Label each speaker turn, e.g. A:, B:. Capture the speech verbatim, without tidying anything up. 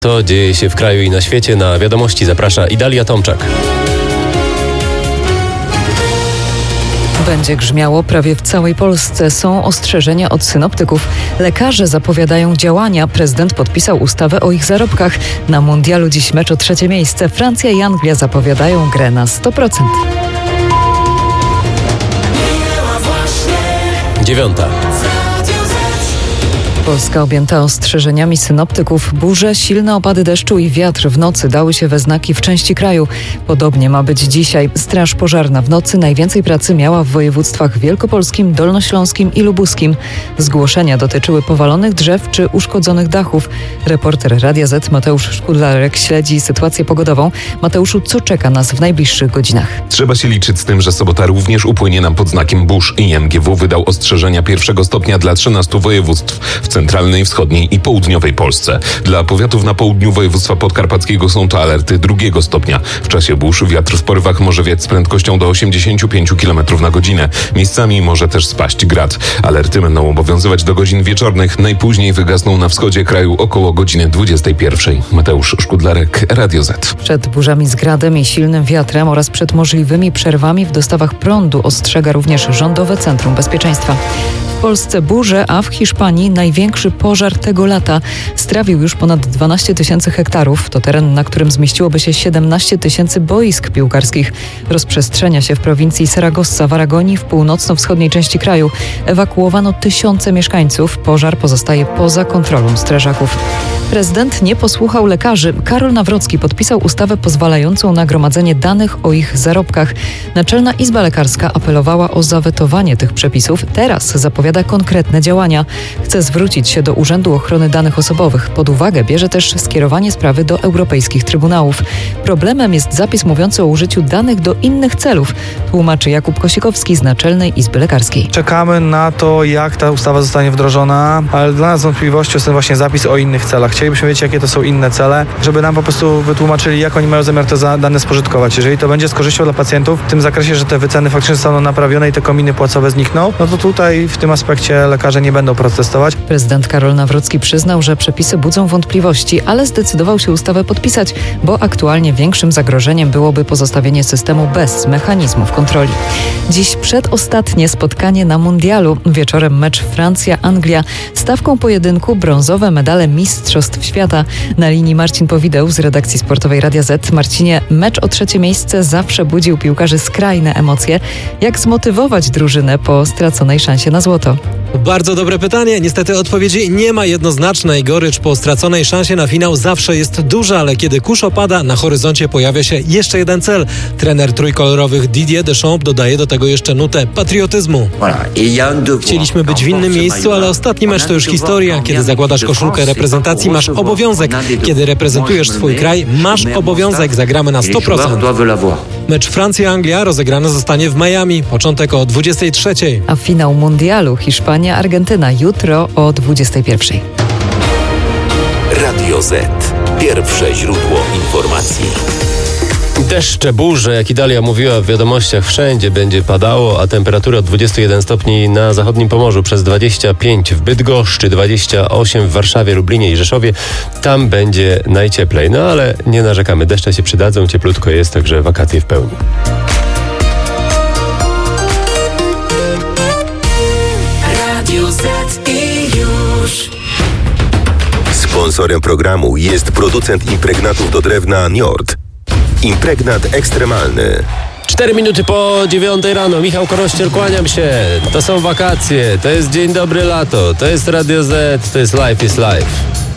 A: To dzieje się w kraju i na świecie. Na wiadomości zaprasza Idalia Tomczak.
B: Będzie grzmiało prawie w całej Polsce. Są ostrzeżenia od synoptyków. Lekarze zapowiadają działania. Prezydent podpisał ustawę o ich zarobkach. Na mundialu dziś mecz o trzecie miejsce. Francja i Anglia zapowiadają grę na sto procent.
A: Dziewiąta.
B: Polska objęta ostrzeżeniami synoptyków. Burze, silne opady deszczu i wiatr w nocy dały się we znaki w części kraju. Podobnie ma być dzisiaj. Straż pożarna w nocy najwięcej pracy miała w województwach wielkopolskim, dolnośląskim i lubuskim. Zgłoszenia dotyczyły powalonych drzew czy uszkodzonych dachów. Reporter Radia Z Mateusz Szkudlarek śledzi sytuację pogodową. Mateuszu, co czeka nas w najbliższych godzinach?
C: Trzeba się liczyć z tym, że sobota również upłynie nam pod znakiem burz. I M G W wydał ostrzeżenia pierwszego stopnia dla trzynastu województw w centralnej, wschodniej i południowej Polsce. Dla powiatów na południu województwa podkarpackiego są to alerty drugiego stopnia. W czasie burz wiatr w porywach może wiać z prędkością do osiemdziesiąt pięć kilometrów na godzinę. Miejscami może też spaść grad. Alerty będą obowiązywać do godzin wieczornych. Najpóźniej wygasną na wschodzie kraju około godziny dwudziestej pierwszej. Mateusz Szkudlarek, Radio Z.
B: Przed burzami z gradem i silnym wiatrem oraz przed możliwymi przerwami w dostawach prądu ostrzega również Rządowe Centrum Bezpieczeństwa. W Polsce burze, a w Hiszpanii największy pożar tego lata. Strawił już ponad dwanaście tysięcy hektarów. To teren, na którym zmieściłoby się siedemnaście tysięcy boisk piłkarskich. Rozprzestrzenia się w prowincji Saragossa w Aragonii, w północno-wschodniej części kraju. Ewakuowano tysiące mieszkańców. Pożar pozostaje poza kontrolą strażaków. Prezydent nie posłuchał lekarzy. Karol Nawrocki podpisał ustawę pozwalającą na gromadzenie danych o ich zarobkach. Naczelna Izba Lekarska apelowała o zawetowanie tych przepisów. Teraz zapowiada konkretne działania. Chce zwrócić się do Urzędu Ochrony Danych Osobowych. Pod uwagę bierze też skierowanie sprawy do europejskich trybunałów. Problemem jest zapis mówiący o użyciu danych do innych celów, tłumaczy Jakub Kosikowski z Naczelnej Izby Lekarskiej.
D: Czekamy na to, jak ta ustawa zostanie wdrożona, ale dla nas wątpliwością jest ten właśnie zapis o innych celach. Chcielibyśmy wiedzieć, jakie to są inne cele, żeby nam po prostu wytłumaczyli, jak oni mają zamiar te dane spożytkować. Jeżeli to będzie z korzyścią dla pacjentów, w tym zakresie, że te wyceny faktycznie zostaną naprawione i te kominy płacowe znikną, no to tutaj w tym aspekcie lekarze nie będą protestować.
B: Prezydent Karol Nawrocki przyznał, że przepisy budzą wątpliwości, ale zdecydował się ustawę podpisać, bo aktualnie większym zagrożeniem byłoby pozostawienie systemu bez mechanizmów kontroli. Dziś przedostatnie spotkanie na mundialu. Wieczorem mecz Francja-Anglia. Stawką pojedynku brązowe medale Mistrzostw Świata. Na linii Marcin Powideł z redakcji sportowej Radia Z. Marcinie, mecz o trzecie miejsce zawsze budził piłkarzy skrajne emocje. Jak zmotywować drużynę po straconej szansie na złoto?
E: Bardzo dobre pytanie. Niestety odpowiedzi nie ma jednoznacznej. Gorycz po straconej szansie na finał zawsze jest duża, ale kiedy kurz opada, na horyzoncie pojawia się jeszcze jeden cel. Trener trójkolorowych Didier Deschamps dodaje do tego jeszcze nutę patriotyzmu. Chcieliśmy być w innym miejscu, ale ostatni mecz to już historia. Kiedy zakładasz koszulkę reprezentacji, masz obowiązek. Kiedy reprezentujesz swój kraj, masz obowiązek. Zagramy na sto procent. Mecz Francja-Anglia rozegrany zostanie w Miami. Początek o dwudziestej trzeciej.
B: A finał mundialu Hiszpania-Argentyna jutro o dwudziestej pierwszej.
F: Radio Z. Pierwsze źródło informacji.
A: Deszcze, burze, jak Idalia mówiła w wiadomościach, wszędzie będzie padało, a temperatura od dwudziestu jeden stopni na zachodnim Pomorzu, przez dwadzieścia pięć w Bydgoszczy, dwadzieścia osiem w Warszawie, Lublinie i Rzeszowie. Tam będzie najcieplej. No ale nie narzekamy, deszcze się przydadzą, cieplutko jest, także wakacje w pełni.
F: Radio Z i już. Sponsorem programu jest producent impregnatów do drewna Njord. Impregnat ekstremalny.
A: Cztery minuty po dziewiątej rano. Michał Korościel, kłaniam się. To są wakacje, to jest dzień dobry lato, to jest Radio Z, to jest Life is Life.